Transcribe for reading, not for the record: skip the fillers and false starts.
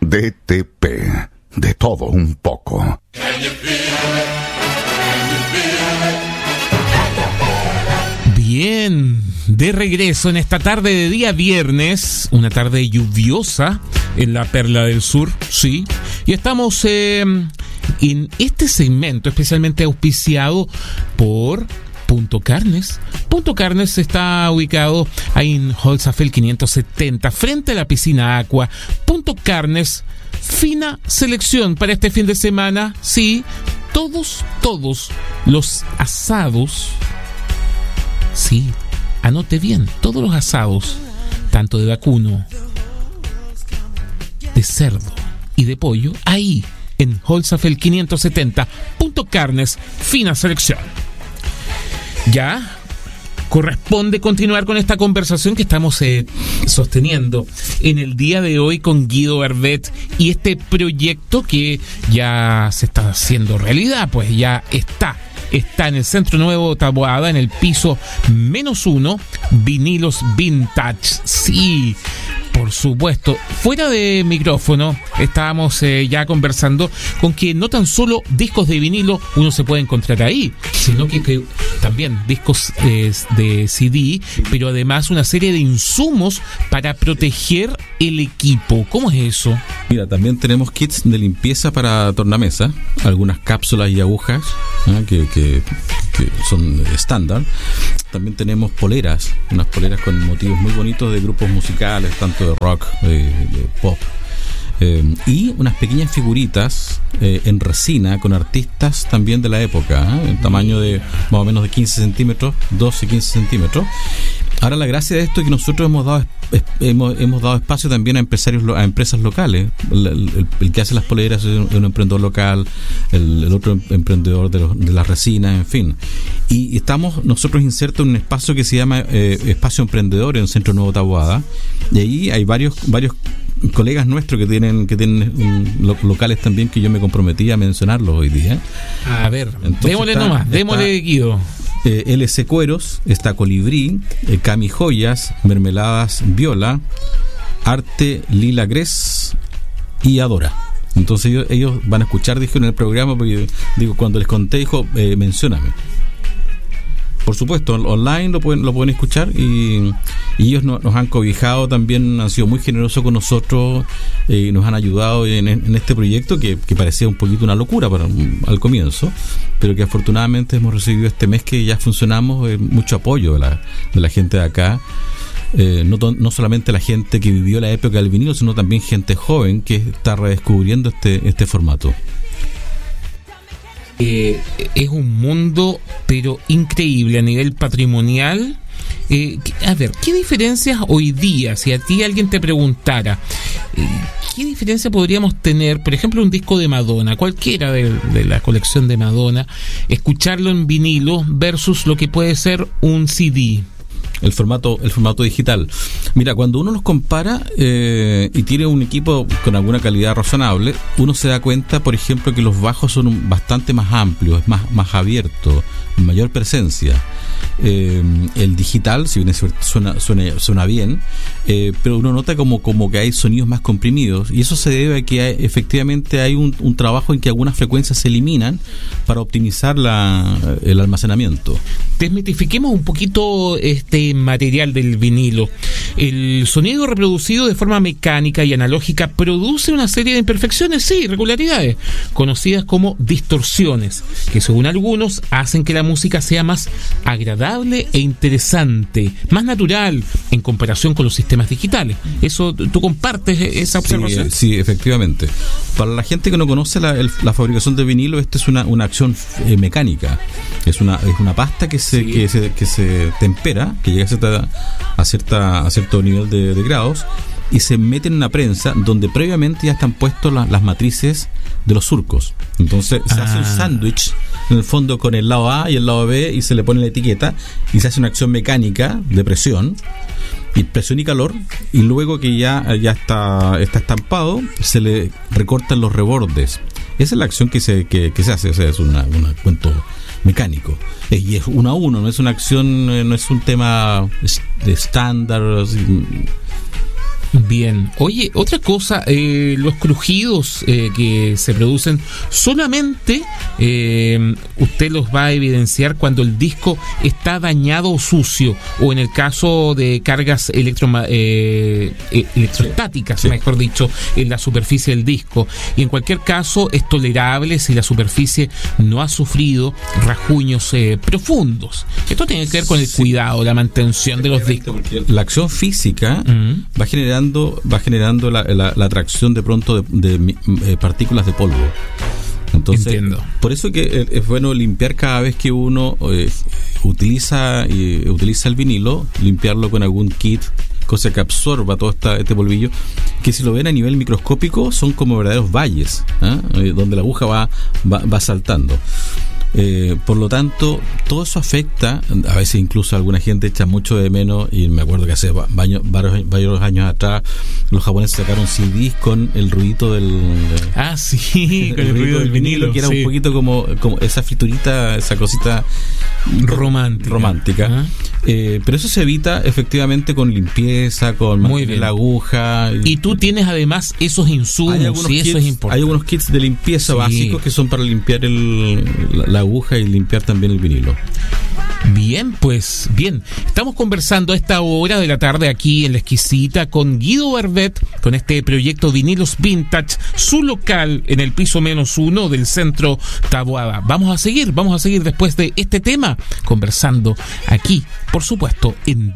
DTP, de todo un poco. Bien, de regreso en esta tarde de día viernes, una tarde lluviosa en la Perla del Sur, sí, y estamos en este segmento especialmente auspiciado por Punto Carnes. Punto Carnes está ubicado ahí en Holzapfel 570, frente a la piscina Aqua. Punto Carnes, fina selección para este fin de semana, sí, todos los asados. Sí, anote bien, todos los asados, tanto de vacuno, de cerdo y de pollo, ahí en Holzapfel 570, Punto Carnes, fina selección. Ya corresponde continuar con esta conversación que estamos sosteniendo en el día de hoy con Guido Barbet y este proyecto que ya se está haciendo realidad, pues ya está en el Centro Nuevo Taboada, en el piso -1, vinilos vintage. Sí, por supuesto. Fuera de micrófono estábamos ya conversando con que no tan solo discos de vinilo uno se puede encontrar ahí, sino que también discos de CD, pero además una serie de insumos para proteger el equipo. ¿Cómo es eso? Mira, también tenemos kits de limpieza para tornamesa, algunas cápsulas y agujas que son estándar. También tenemos poleras, unas poleras con motivos muy bonitos de grupos musicales, tanto de rock, de pop, y unas pequeñas figuritas en resina con artistas también de la época, en tamaño de más o menos de 15 centímetros, 12-15 centímetros. Ahora la gracia de esto es que nosotros hemos dado espacio también a empresas locales. El que hace las poleras es un emprendedor local, el otro emprendedor de las resinas, en fin. Y estamos nosotros insertos en un espacio que se llama Espacio Emprendedor en el Centro Nuevo Taboada. Y ahí hay varios colegas nuestros que tienen locales también, que yo me comprometí a mencionarlos hoy día. A ver, démosle Guido. LC Cueros, está Colibrí, Cami Joyas, Mermeladas Viola, Arte Lila Gres y Adora. Entonces ellos van a escuchar, dijo en el programa, porque digo, cuando les conté, dijo, mencióname. Por supuesto, online lo pueden escuchar, y ellos nos han cobijado también, han sido muy generosos con nosotros, y nos han ayudado en este proyecto que parecía un poquito una locura al comienzo, pero que afortunadamente hemos recibido este mes que ya funcionamos, mucho apoyo de la gente de acá. No solamente la gente que vivió la época del vinilo, sino también gente joven que está redescubriendo este formato. Es un mundo pero increíble a nivel patrimonial. A ver, ¿qué diferencias hoy día, si a ti alguien te preguntara, qué diferencia podríamos tener, por ejemplo, un disco de Madonna, cualquiera de la colección de Madonna, escucharlo en vinilo versus lo que puede ser un CD? El formato digital. Mira, cuando uno los compara y tiene un equipo con alguna calidad razonable, uno se da cuenta, por ejemplo, que los bajos son bastante más amplios, más abiertos, mayor presencia. El digital, si bien suena bien, pero uno nota como que hay sonidos más comprimidos, y eso se debe a que efectivamente hay un trabajo en que algunas frecuencias se eliminan para optimizar el almacenamiento. Desmitifiquemos un poquito este material del vinilo. El sonido reproducido de forma mecánica y analógica produce una serie de imperfecciones, sí, irregularidades, conocidas como distorsiones, que según algunos hacen que la música sea más agradable e interesante, más natural en comparación con los sistemas digitales. ¿Eso tú compartes esa observación? Sí, efectivamente. Para la gente que no conoce la fabricación de vinilo, esta es una acción mecánica. Es una pasta que se tempera, que llega a cierto nivel de grados, y se mete en una prensa donde previamente ya están puestos las matrices de los surcos. Entonces se hace un sándwich en el fondo con el lado A y el lado B, y se le pone la etiqueta y se hace una acción mecánica de presión y calor, y luego que ya está estampado, se le recortan los rebordes. Esa es la acción que se hace. O sea, es un cuento mecánico, y es 1 a 1, no es una acción, no es un tema de estándar. Bien. Oye, otra cosa, los crujidos que se producen solamente usted los va a evidenciar cuando el disco está dañado o sucio, o en el caso de cargas electrostáticas, Sí. mejor dicho, en la superficie del disco. Y en cualquier caso es tolerable si la superficie no ha sufrido rasguños profundos. Esto tiene que ver con el cuidado, la mantención de los discos. Porque la acción física va generando la atracción de pronto de partículas de polvo. Entonces, Entiendo. por eso que es bueno limpiar cada vez que uno utiliza el vinilo, limpiarlo con algún kit, cosa que absorba todo este polvillo, que si lo ven a nivel microscópico son como verdaderos valles, donde la aguja va saltando. Por lo tanto, todo eso afecta. A veces incluso alguna gente echa mucho de menos, y me acuerdo que hace varios años atrás los japoneses sacaron CDs con el ruidito Sí, con el ruido del vinilo, que era un poquito como esa friturita, esa cosita romántica. Pero eso se evita efectivamente con limpieza, con mantener la aguja. Y tú tienes además esos insumos, y eso es importante. Hay algunos kits de limpieza básicos que son para limpiar la aguja y limpiar también el vinilo. Bien, pues bien, estamos conversando a esta hora de la tarde aquí en La Exquisita con Guido Barbet, con este proyecto Vinilos Vintage, su local en el piso -1 del centro Taboada. Vamos a seguir después de este tema conversando aquí, por supuesto, en